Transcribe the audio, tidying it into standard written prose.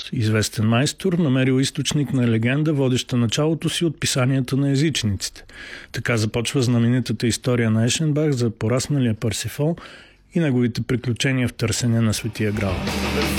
известен майстор, намерил източник на легенда, водеща началото си от писанията на езичниците. Така започва знаменитата история на Ешенбах за порасналия Парсифал и неговите приключения в търсене на Светия Граал.